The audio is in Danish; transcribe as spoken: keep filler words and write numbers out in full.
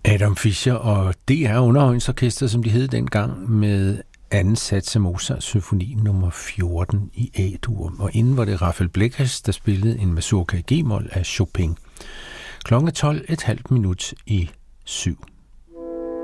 Adam Fischer og D R Underholdningsorkester, som de hed dengang, med anden sats af Mozart symfoni nummer fjorten i A-dur. Og inden var det Rafael Blekers, der spillede en mazurka i G-mol af Chopin. Klokken tolv, et halvt minut i syv.